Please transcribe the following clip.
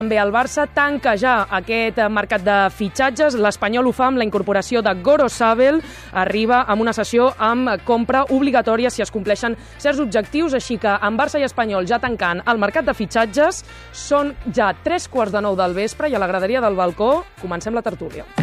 També el Barça tanca ja aquest mercat de fitxatges. L'Espanyol ho fa amb la incorporació de Gorosabel. Arriba amb una sessió amb compra obligatòria si es compleixen certs objectius. Així que amb Barça i Espanyol ja tancant el mercat de fitxatges, són ja 3:15 del vespre i a la graderia del balcó comencem la tertúlia.